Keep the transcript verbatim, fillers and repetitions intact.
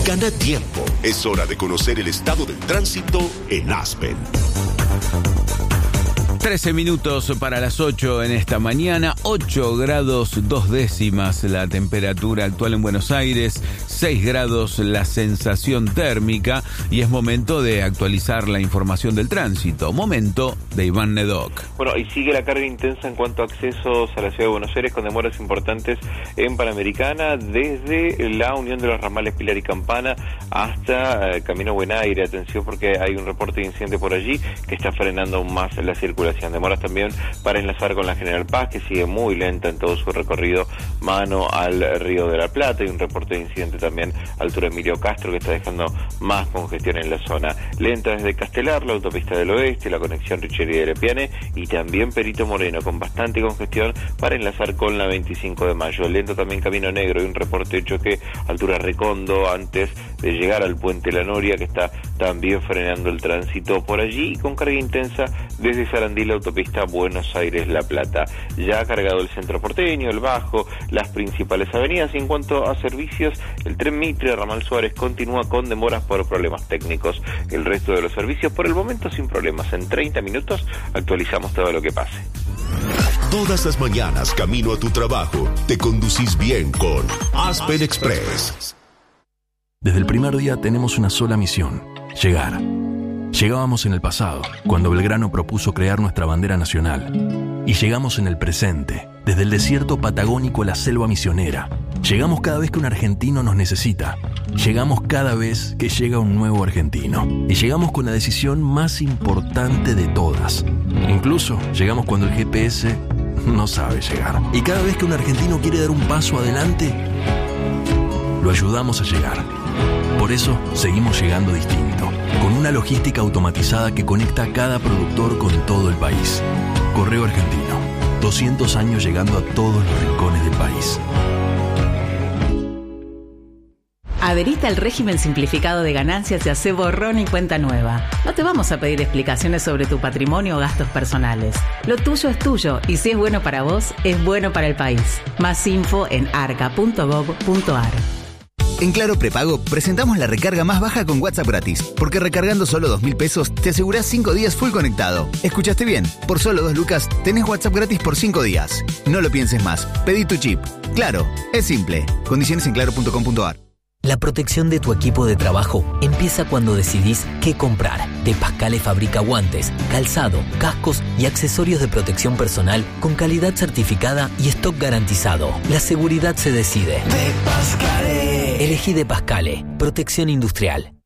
Gana tiempo. Es hora de conocer el estado del tránsito en Aspen. trece minutos para las ocho en esta mañana, ocho grados dos décimas la temperatura actual en Buenos Aires, seis grados la sensación térmica y es momento de actualizar la información del tránsito. Momento de Iván Nedoc. Bueno, y sigue la carga intensa en cuanto a accesos a la ciudad de Buenos Aires con demoras importantes en Panamericana desde la unión de los ramales Pilar y Campana hasta eh, Camino Buen Aire. Atención porque hay un reporte de incidente por allí que está frenando aún más la circulación. Demoras también para enlazar con la General Paz, que sigue muy lenta en todo su recorrido mano al Río de la Plata. Y un reporte de incidente también a altura de Emilio Castro, que está dejando más congestión en la zona. Lenta desde Castelar, la autopista del Oeste, la conexión Richería de Lepiane y también Perito Moreno, con bastante congestión para enlazar con la veinticinco de mayo. Lento también Camino Negro y un reporte de choque altura Recondo antes de llegar al puente La Noria, que está también frenando el tránsito por allí, y con carga intensa desde Sarandí, la autopista Buenos Aires-La Plata. Ya ha cargado el centro porteño, el Bajo, las principales avenidas. Y en cuanto a servicios, el tren Mitre, Ramal Suárez, continúa con demoras por problemas técnicos. El resto de los servicios por el momento sin problemas. En treinta minutos actualizamos todo lo que pase. Todas las mañanas camino a tu trabajo, te conducís bien con Aspen Express. Desde el primer día tenemos una sola misión: llegar. Llegábamos en el pasado, cuando Belgrano propuso crear nuestra bandera nacional. Y llegamos en el presente, desde el desierto patagónico a la selva misionera. Llegamos cada vez que un argentino nos necesita. Llegamos cada vez que llega un nuevo argentino. Y llegamos con la decisión más importante de todas. Incluso llegamos cuando el G P S no sabe llegar. Y cada vez que un argentino quiere dar un paso adelante, lo ayudamos a llegar. Por eso seguimos llegando distinto, con una logística automatizada que conecta a cada productor con todo el país. Correo Argentino, doscientos años llegando a todos los rincones del país. Adherite al régimen simplificado de ganancias y hace borrón y cuenta nueva. No te vamos a pedir explicaciones sobre tu patrimonio o gastos personales. Lo tuyo es tuyo y si es bueno para vos, es bueno para el país. Más info en arca punto gob punto ar. En Claro Prepago presentamos la recarga más baja con WhatsApp gratis, porque recargando solo dos mil pesos te asegurás cinco días full conectado. ¿Escuchaste bien? Por solo dos lucas tenés WhatsApp gratis por cinco días. No lo pienses más, pedí tu chip. Claro, es simple. Condiciones en claro punto com punto ar. La protección de tu equipo de trabajo empieza cuando decidís qué comprar. De Pascale fabrica guantes, calzado, cascos y accesorios de protección personal con calidad certificada y stock garantizado. La seguridad se decide. De Pascale. Elegí De Pascale. Protección industrial.